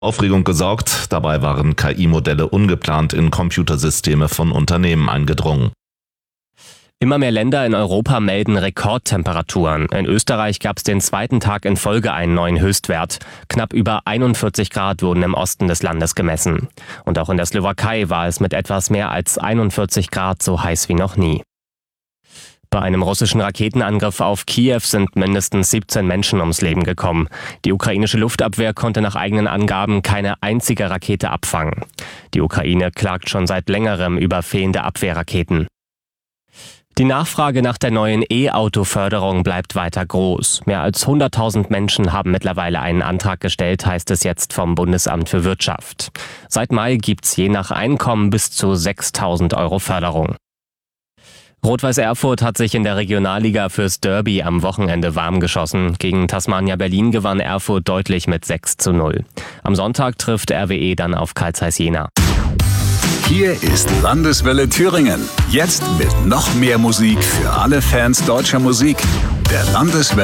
Aufregung gesorgt. Dabei waren KI-Modelle ungeplant in Computersysteme von Unternehmen eingedrungen. Immer mehr Länder in Europa melden Rekordtemperaturen. In Österreich gab es den zweiten Tag in Folge einen neuen Höchstwert. Knapp über 41 Grad wurden im Osten des Landes gemessen. Und auch in der Slowakei war es mit etwas mehr als 41 Grad so heiß wie noch nie. Bei einem russischen Raketenangriff auf Kiew sind mindestens 17 Menschen ums Leben gekommen. Die ukrainische Luftabwehr konnte nach eigenen Angaben keine einzige Rakete abfangen. Die Ukraine klagt schon seit längerem über fehlende Abwehrraketen. Die Nachfrage nach der neuen E-Auto-Förderung bleibt weiter groß. Mehr als 100.000 Menschen haben mittlerweile einen Antrag gestellt, heißt es jetzt vom Bundesamt für Wirtschaft. Seit Mai gibt's je nach Einkommen bis zu 6.000 € Förderung. Rot-Weiß Erfurt hat sich in der Regionalliga fürs Derby am Wochenende warm geschossen. Gegen Tasmania Berlin gewann Erfurt deutlich mit 6:0. Am Sonntag trifft RWE dann auf Carl Zeiss Jena. Hier ist Landeswelle Thüringen. Jetzt mit noch mehr Musik für alle Fans deutscher Musik. Der Landeswelle